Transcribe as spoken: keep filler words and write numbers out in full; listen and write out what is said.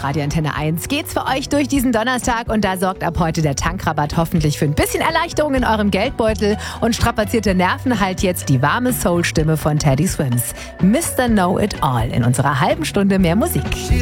Radio Antenne eins geht's für euch durch diesen Donnerstag und da sorgt ab heute der Tankrabatt hoffentlich für ein bisschen Erleichterung in eurem Geldbeutel und strapazierte Nerven halt jetzt die warme Soul-Stimme von Teddy Swims. Mister Know It All in unserer halben Stunde mehr Musik.